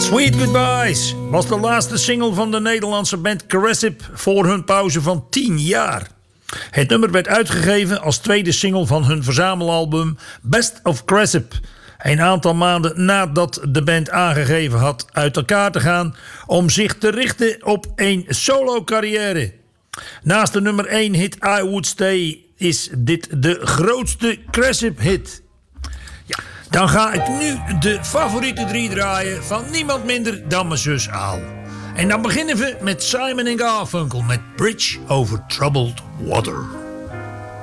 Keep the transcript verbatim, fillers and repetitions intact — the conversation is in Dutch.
Sweet Goodbyes was de laatste single van de Nederlandse band Cressip voor hun pauze van tien jaar. Het nummer werd uitgegeven als tweede single van hun verzamelalbum Best of Cressip. Een aantal maanden nadat de band aangegeven had uit elkaar te gaan om zich te richten op een solo-carrière. Naast de nummer één hit I Would Stay is dit de grootste Cressip-hit. Ja, dan ga ik nu de favoriete drie draaien van niemand minder dan mijn zus Aal. En dan beginnen we met Simon en Garfunkel met Bridge Over Troubled Water.